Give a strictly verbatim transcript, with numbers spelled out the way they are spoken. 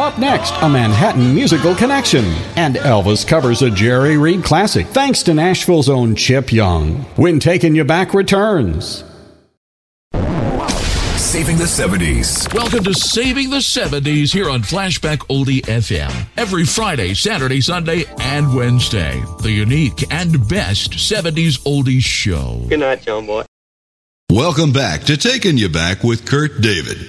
Up next, a Manhattan musical connection. And Elvis covers a Jerry Reed classic thanks to Nashville's own Chip Young. When Taking You Back returns. Saving the seventies. Welcome to Saving the seventies here on Flashback Oldie F M. Every Friday, Saturday, Sunday, and Wednesday. The unique and best seventies oldies show. Good night, John Boy. Welcome back to Taking You Back with Kurt David.